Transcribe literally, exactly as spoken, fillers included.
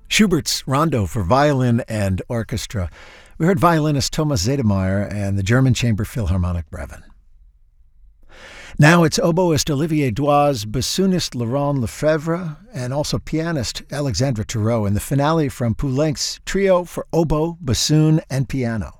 Schubert's Rondo for violin and orchestra. We heard violinist Thomas Zedemeyer and the German Chamber Philharmonic Brevin. Now it's oboist Olivier Doise, bassoonist Laurent Lefebvre, and also pianist Alexandra Thoreau in the finale from Poulenc's Trio for Oboe, Bassoon, and Piano.